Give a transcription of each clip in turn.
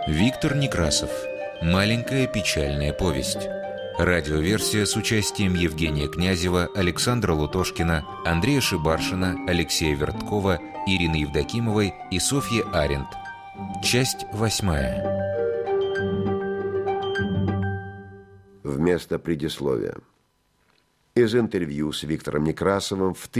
Виктор Некрасов. Маленькая печальная повесть. Радиоверсия с участием Евгения Князева, Александра Лутошкина, Андрея Шибаршина, Алексея Верткова, Ирины Евдокимовой и Софьи Аренд. Часть 8. Вместо предисловия. Из интервью с Виктором Некрасовым в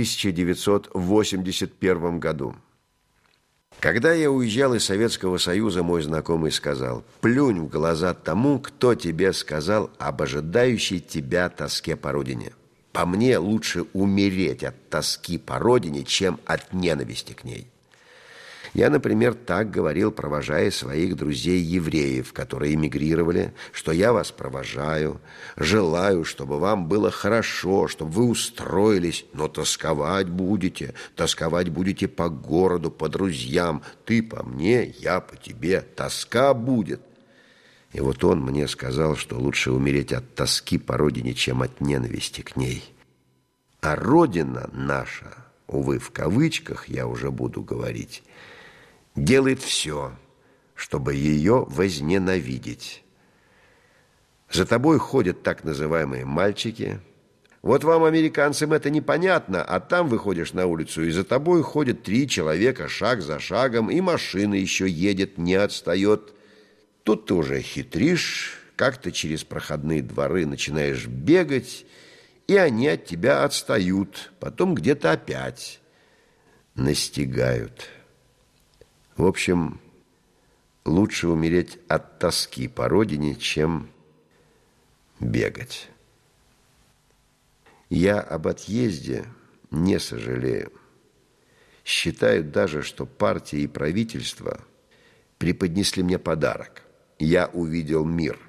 1981 году. Когда я уезжал из Советского Союза, мой знакомый сказал: «Плюнь в глаза тому, кто тебе сказал об ожидающей тебя тоске по родине. По мне, лучше умереть от тоски по родине, чем от ненависти к ней». Я, например, так говорил, провожая своих друзей-евреев, которые эмигрировали, что я вас провожаю, желаю, чтобы вам было хорошо, чтобы вы устроились, но тосковать будете по городу, по друзьям. Ты по мне, я по тебе, тоска будет. И вот он мне сказал, что лучше умереть от тоски по родине, чем от ненависти к ней. А родина наша, увы, в кавычках я уже буду говорить, делает все, чтобы ее возненавидеть. За тобой ходят так называемые мальчики. Вот вам, американцам, это непонятно, а там выходишь на улицу, и за тобой ходят 3 человека шаг за шагом, и машина еще едет, не отстает. Тут ты уже хитришь, как-то через проходные дворы начинаешь бегать, и они от тебя отстают, потом где-то опять настигают. В общем, лучше умереть от тоски по родине, чем бегать. Я об отъезде не сожалею. Считаю даже, что партия и правительство преподнесли мне подарок. Я увидел мир.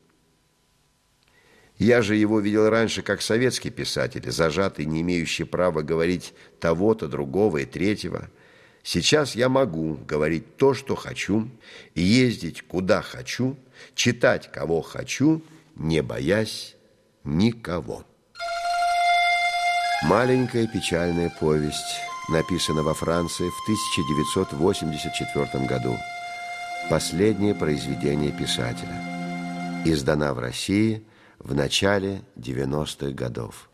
Я же его видел раньше как советский писатель, зажатый, не имеющий права говорить того-то, другого и третьего. Сейчас я могу говорить то, что хочу, ездить куда хочу, читать кого хочу, не боясь никого. Маленькая печальная повесть написана во Франции в 1984 году. Последнее произведение писателя. Издана в России в начале 90-х годов.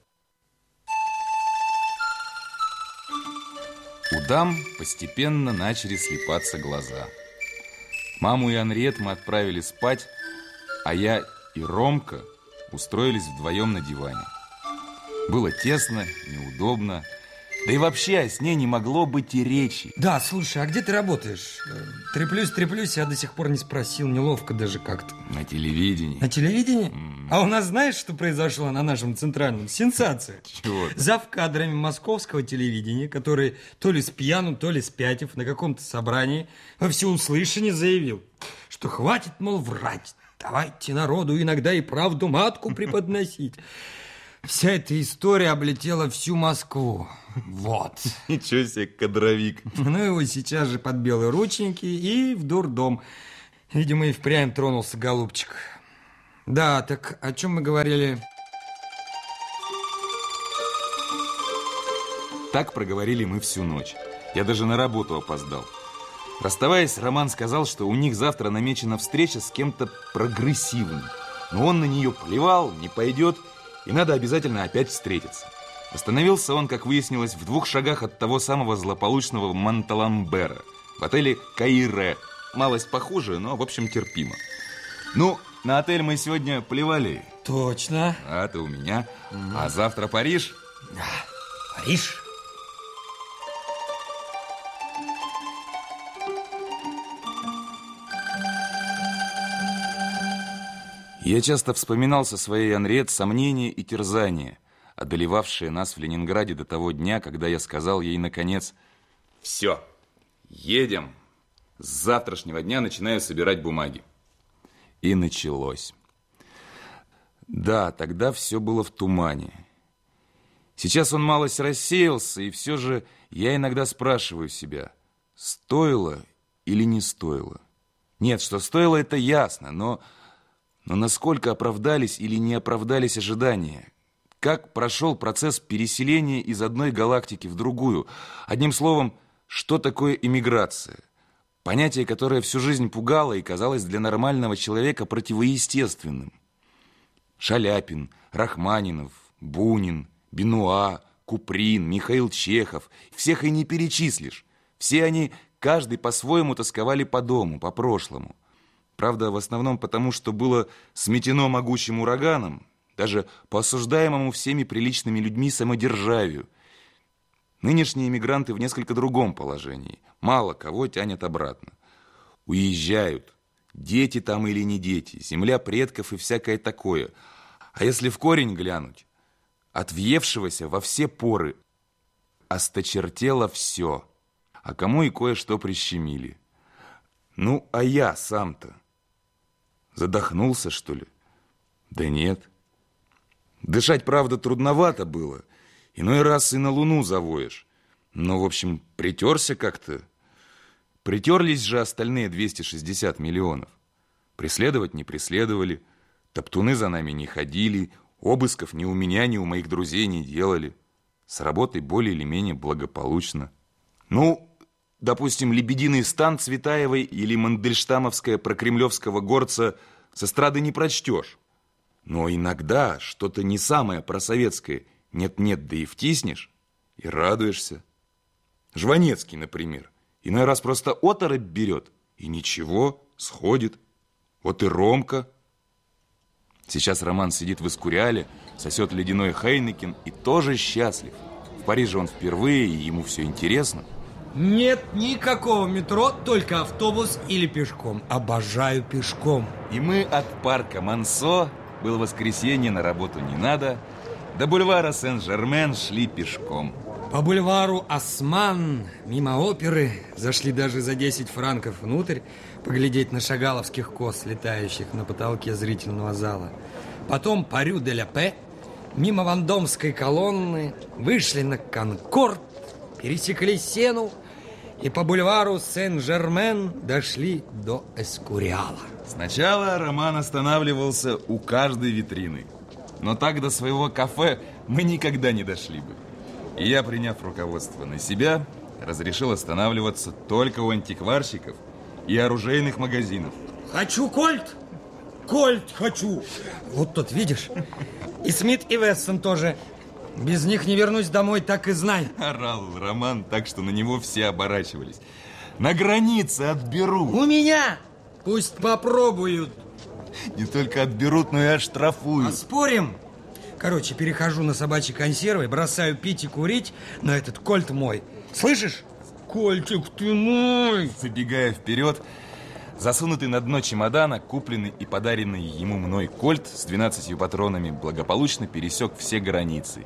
У дам постепенно начали слипаться глаза. Маму и Анриет мы отправили спать, а я и Ромка устроились вдвоем на диване. Было тесно, неудобно, да и вообще о сне не могло быть и речи. Да, слушай, а где ты работаешь? Треплюсь, я до сих пор не спросил, неловко даже как-то. На телевидении. На телевидении? А у нас знаешь, что произошло на нашем центральном? Сенсация. Чего? Зав кадрами московского телевидения, который то ли спьяну, то ли спятив на каком-то собрании во всеуслышание заявил, что хватит, мол, врать. Давайте народу иногда и правду матку преподносить. Вся эта история облетела всю Москву. Вот. Ничего себе, кадровик. Ну его сейчас же под белые рученьки и в дурдом. Видимо, и впрямь тронулся голубчик. Да, так о чем мы говорили? Так проговорили мы всю ночь. Я даже на работу опоздал. Расставаясь, Роман сказал, что у них завтра намечена встреча с кем-то прогрессивным. Но он на нее плевал, не пойдет, и надо обязательно опять встретиться. Остановился он, как выяснилось, в 2 шагах от того самого злополучного Монталамбера, в отеле «Каире». Малость похуже, но, в общем, терпимо. Ну, на отель мы сегодня плевали. Точно. А ты у меня. А завтра Париж? Да, Париж. Я часто вспоминал со своей Анриет сомнения и терзания, одолевавшие нас в Ленинграде до того дня, когда я сказал ей, наконец: «Все, едем. С завтрашнего дня начинаю собирать бумаги». И началось. Да, тогда все было в тумане. Сейчас он малость рассеялся, и все же я иногда спрашиваю себя, стоило или не стоило. Нет, что стоило, это ясно, но насколько оправдались или не оправдались ожидания? Как прошел процесс переселения из одной галактики в другую? Одним словом, что такое эмиграция? Понятие, которое всю жизнь пугало и казалось для нормального человека противоестественным. Шаляпин, Рахманинов, Бунин, Бенуа, Куприн, Михаил Чехов. Всех и не перечислишь. Все они, каждый по-своему, тосковали по дому, по прошлому. Правда, в основном потому, что было сметено могучим ураганом, даже по осуждаемому всеми приличными людьми самодержавию. Нынешние эмигранты в несколько другом положении. Мало кого тянет обратно. Уезжают. Дети там или не дети, земля предков и всякое такое. А если в корень глянуть, от въевшегося во все поры осточертело все, а кому и кое-что прищемили. Ну, а я сам-то задохнулся, что ли? Да нет. Дышать, правда, трудновато было. Иной раз и на Луну завоешь. Но, в общем, притерся как-то. Притерлись же остальные 260 миллионов. Преследовать не преследовали, топтуны за нами не ходили, обысков ни у меня, ни у моих друзей не делали. С работой более или менее благополучно. Ну, допустим, «Лебединый стан» Цветаевой или мандельштамовская про кремлевского горца с эстрады не прочтешь. Но иногда что-то не самое просоветское нет-нет, да и втиснешь, и радуешься. Жванецкий, например, иной раз просто оторопь берет, и ничего, сходит. Вот и Ромка. Сейчас Роман сидит в Эскуриале, сосет ледяной Хайнекен и тоже счастлив. В Париже он впервые, и ему все интересно. Нет никакого метро, только автобус или пешком. Обожаю пешком. И мы от парка Мансо, было воскресенье, на работу не надо, до бульвара Сен-Жермен шли пешком. По бульвару Осман, мимо оперы, зашли даже за 10 франков внутрь, поглядеть на шагаловских коз, летающих на потолке зрительного зала. Потом по Рю-де-ля-Пе, мимо Вандомской колонны, вышли на Конкорд, пересекли Сену и по бульвару Сен-Жермен дошли до Эскуриала. Сначала Роман останавливался у каждой витрины. Но так до своего кафе мы никогда не дошли бы. И я, приняв руководство на себя, разрешил останавливаться только у антикварщиков и оружейных магазинов. Хочу кольт! Кольт хочу! Вот тут, видишь? И Смит, и Вессон тоже. Без них не вернусь домой, так и знай. Орал Роман так, что на него все оборачивались. На границе отберу. У меня! Пусть попробуют. Не только отберут, но и оштрафуют. А спорим? Короче, перехожу на собачьи консервы, бросаю пить и курить, но этот кольт мой. Слышишь? Кольтик, ты мой! Забегая вперед, засунутый на дно чемодана, купленный и подаренный ему мной кольт с 12 патронами благополучно пересек все границы.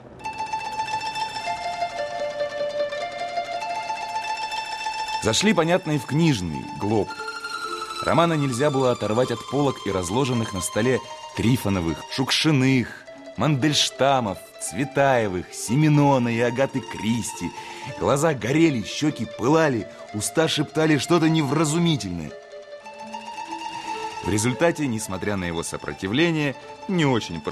Зашли, понятно, и в книжный Глоб. Романа нельзя было оторвать от полок и разложенных на столе Трифоновых, Шукшиных, Мандельштамов, Цветаевых, Семенона и Агаты Кристи. Глаза горели, щеки пылали, уста шептали что-то невразумительное. В результате, несмотря на его сопротивление, не очень